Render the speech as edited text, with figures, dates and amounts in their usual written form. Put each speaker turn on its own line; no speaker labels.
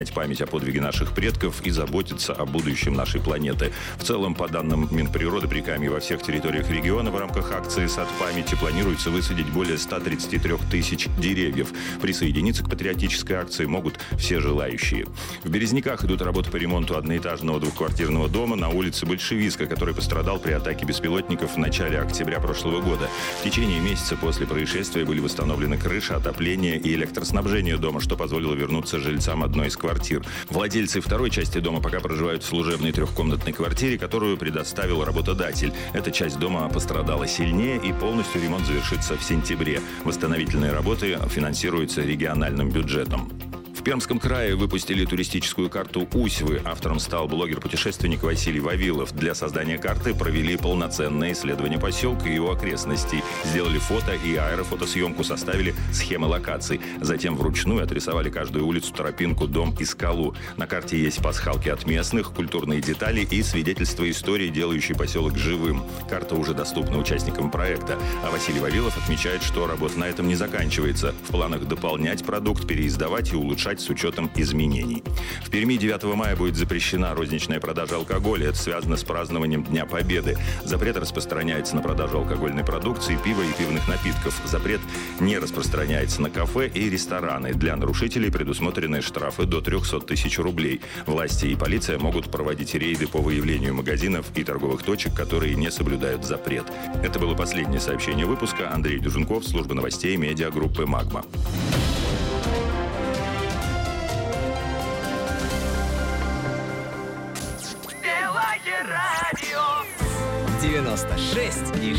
память о подвиге наших предков и заботиться о будущем нашей планеты. В целом, по данным Минприроды, при Каме во всех территориях региона в рамках акции «Сад памяти» планируется высадить более 133 тысяч деревьев. Присоединиться к патриотической акции могут все желающие. В Березниках идут работы по ремонту одноэтажного двухквартирного дома на улице Большевистка, который пострадал при атаке беспилотников в начале октября прошлого года. В течение месяца после происшествия были восстановлены крыша, отопление и электроснабжение дома, что позволило вернуться жильцам одной из квартир. Владельцы второй части дома пока проживают в служебной трехкомнатной квартире, которую предоставил работодатель. Эта часть дома пострадала сильнее, и полностью ремонт завершится в сентябре. Восстановительные работы финансируются региональным бюджетом. В Пермском крае выпустили туристическую карту Усьвы. Автором стал блогер-путешественник Василий Вавилов. Для создания карты провели полноценное исследование поселка и его окрестностей. Сделали фото и аэрофотосъемку, составили схемы локаций. Затем вручную отрисовали каждую улицу, тропинку, дом и скалу. На карте есть пасхалки от местных, культурные детали и свидетельства истории, делающие поселок живым. Карта уже доступна участникам проекта. А Василий Вавилов отмечает, что работа на этом не заканчивается. В планах дополнять продукт, переиздавать и улучшать с учетом изменений. В Перми 9 мая будет запрещена розничная продажа алкоголя. Это связано с празднованием Дня Победы. Запрет распространяется на продажу алкогольной продукции, пива и пивных напитков. Запрет не распространяется на кафе и рестораны. Для нарушителей предусмотрены штрафы до 300 тысяч рублей. Власти и полиция могут проводить рейды по выявлению магазинов и торговых точек, которые не соблюдают запрет. Это было последнее сообщение выпуска. Андрей Дюженков, служба новостей медиагруппы «Магма».
96,6